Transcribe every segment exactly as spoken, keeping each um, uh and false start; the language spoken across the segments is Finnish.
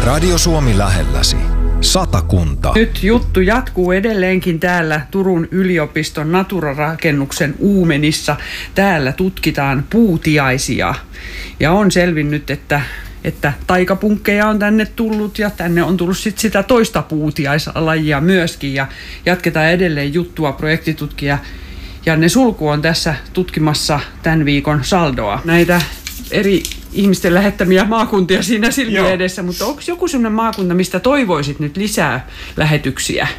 Radio Suomi lähelläsi. Satakunta. Nyt juttu jatkuu edelleenkin täällä Turun yliopiston Natura-rakennuksen Uumenissa. Täällä tutkitaan puutiaisia ja on selvinnyt, että että taikapunkkeja on tänne tullut ja tänne on tullut sit sitä toista puutiaislajia myöskin ja jatketaan edelleen juttua. Projektitutkija Janne Sulku on tässä tutkimassa tämän viikon saldoa. Näitä eri ihmisten lähettämiä maakuntia siinä silmien edessä, mutta onko joku sellainen maakunta, mistä toivoisit nyt lisää lähetyksiä?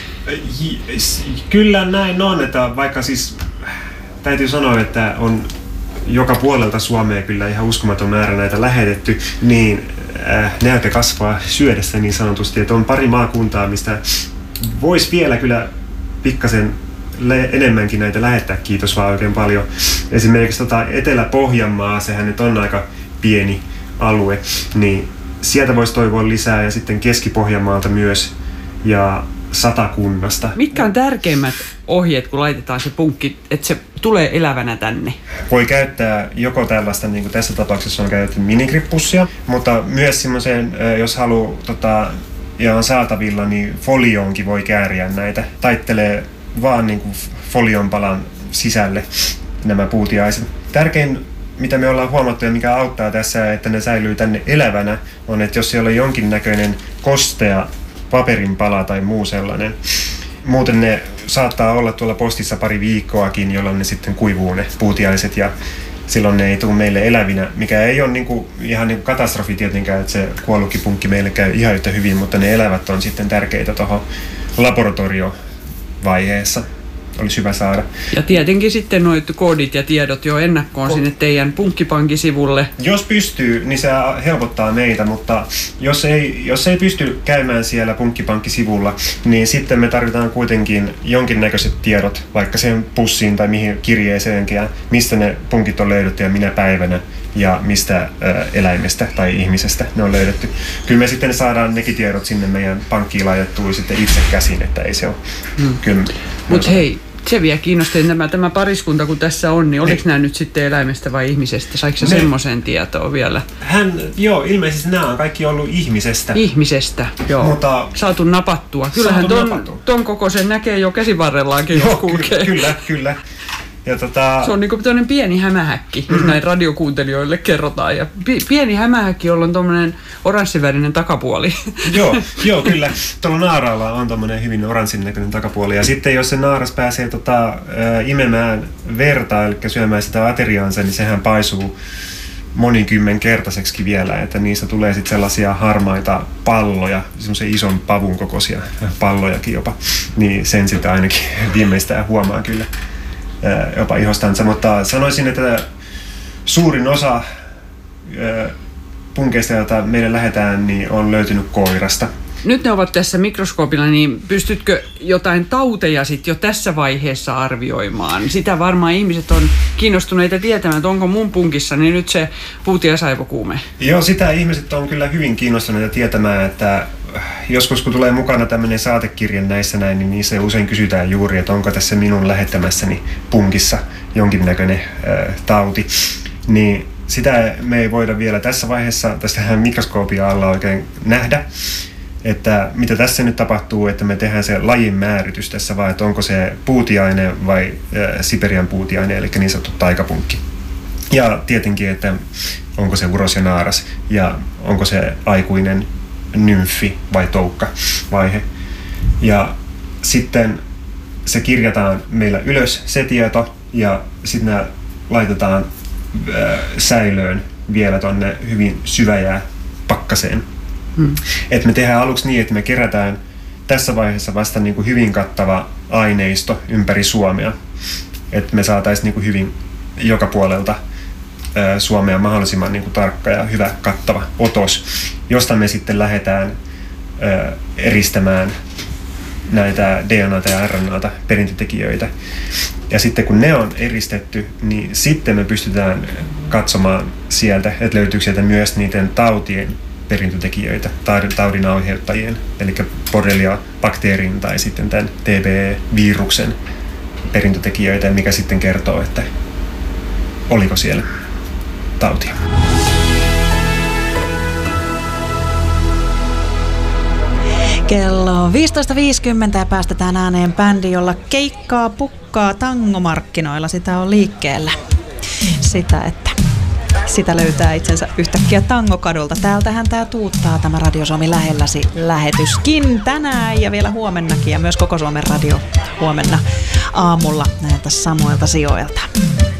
Kyllä näin on, että vaikka siis täytyy sanoa, että on joka puolelta Suomea kyllä ihan uskomaton määrä näitä lähetetty, niin äh, näyte kasvaa syödessä niin sanotusti, että on pari maakuntaa, mistä voisi vielä kyllä pikkasen le- enemmänkin näitä lähettää, kiitos vaan oikein paljon. Esimerkiksi tota Etelä-Pohjanmaa, sehän nyt on aika pieni alue, niin sieltä voisi toivoa lisää ja sitten Keski-Pohjanmaalta myös ja Satakunnasta. Mitkä on tärkeimmät ohjeet, kun laitetaan se punkki, että se tulee elävänä tänne? Voi käyttää joko tällaista, niin kuin tässä tapauksessa on käytetty minigrippussia, mutta myös semmoiseen, jos haluaa tota, ja on saatavilla, niin folioonkin voi kääriä näitä. Taittelee vaan niin kuin folion palan sisälle nämä puutiaiset. Tärkein, mitä me ollaan huomattu ja mikä auttaa tässä, että ne säilyy tänne elävänä, on, että jos siellä on jonkinnäköinen kostea paperinpala tai muu sellainen. Muuten ne saattaa olla tuolla postissa pari viikkoakin, jolloin ne sitten kuivuu ne puutiaiset ja silloin ne ei tule meille elävinä, mikä ei ole niinku, ihan niinku katastrofi tietenkään, että se kuollutkin punkki meille käy ihan yhtä hyvin, mutta ne elävät on sitten tärkeitä tuohon laboratoriovaiheessa. Olisi hyvä saada. Ja tietenkin sitten noit koodit ja tiedot jo ennakkoon Ko- sinne teidän punkkipankisivulle. Jos pystyy, niin se helpottaa meitä, mutta jos ei, jos ei pysty käymään siellä punkkipankkisivulla, niin sitten me tarvitaan kuitenkin jonkinnäköiset tiedot, vaikka sen pussiin tai mihin kirjeeseenkin, mistä ne punkit on löydetty ja minä päivänä ja mistä ä, eläimestä tai ihmisestä ne on löydetty. Kyllä me sitten saadaan nekin tiedot sinne meidän pankkiin laitettua sitten itse käsin, että ei se ole. Hmm. Mutta hei, se vielä kiinnostaa tämä, tämä pariskunta, kun tässä on, niin oliko nämä nyt sitten eläimestä vai ihmisestä? Saiko se semmoisen tietoa vielä? Hän, joo, ilmeisesti nämä on kaikki ollut ihmisestä. Ihmisestä, joo. Mutta saatu napattua. Kyllähän ton, napattua. ton kokoisen näkee jo käsivarrellaankin, jos kulkee. Ky- kyllä, kyllä. Ja tota... Se on niin kuin tämmöinen pieni hämähäkki, mm-hmm. jos näin radiokuuntelijoille kerrotaan. Ja pi- pieni hämähäkki, jolla on tommoinen oranssivärinen takapuoli. joo, joo, kyllä. Tuolla naaralla on tommoinen hyvin oranssin näköinen takapuoli. Ja sitten jos se naaras pääsee tota, ä, imemään verta, eli syömään sitä ateriaansa, niin sehän paisuu monikymmenkertaiseksi vielä. Että niistä tulee sitten sellaisia harmaita palloja, semmoisen ison pavun kokoisia pallojakin jopa. Niin sen sitä ainakin viimeistään huomaa kyllä. Jopa ihostansa, mutta sanoisin, että suurin osa punkeista, joita meille lähetään, niin on löytynyt koirasta. Nyt ne ovat tässä mikroskoopilla, niin pystytkö jotain tauteja sit jo tässä vaiheessa arvioimaan? Sitä varmaan ihmiset on kiinnostuneita tietämään, että onko mun punkissa niin nyt se puutiaisaivokuume. Joo, sitä ihmiset on kyllä hyvin kiinnostuneita tietämään, että joskus kun tulee mukana tämmöinen saatekirja näissä näin, niin niissä usein kysytään juuri, että onko tässä minun lähettämässäni punkissa jonkinnäköinen äh, tauti. Niin sitä me ei voida vielä tässä vaiheessa, tästähän mikroskoopia alla oikein nähdä, että mitä tässä nyt tapahtuu, että me tehdään se lajin määritys tässä vai, että onko se puutiaine vai äh, Siperian puutiaine, eli niin sanottu taikapunkki. Ja tietenkin, että onko se uros ja naaras ja onko se aikuinen nymfi vai toukka vaihe. Ja sitten se kirjataan meillä ylös se tieto ja sitten nämä laitetaan äh, säilöön vielä tonne hyvin syväjää pakkaseen. Hmm. Et me tehdään aluksi niin, että me kerätään tässä vaiheessa vasta niin kuin hyvin kattava aineisto ympäri Suomea. Että me saataisiin niin kuin hyvin joka puolelta Suomea mahdollisimman niin kuin tarkka ja hyvä kattava otos, josta me sitten lähdetään ö, eristämään näitä D N A:ta ja R N A:ta perintötekijöitä. Ja sitten kun ne on eristetty, niin sitten me pystytään katsomaan sieltä, että löytyykö sieltä myös niiden tautien perintötekijöitä, taudin aiheuttajien, eli Borrelia-bakteerin tai sitten tämän T B E-viruksen perintötekijöitä, mikä sitten kertoo, että oliko siellä tautia. Kello viisitoista viisikymmentä ja päästetään ääneen bändi, jolla keikkaa pukkaa tangomarkkinoilla. Sitä on liikkeellä. Sitä, että sitä löytää itsensä yhtäkkiä tangokadulta. Täältähän tää tuuttaa tämä Radio Suomi lähelläsi lähetyskin tänään ja vielä huomennakin ja myös Koko Suomen Radio huomenna aamulla näiltä samoilta sijoilta.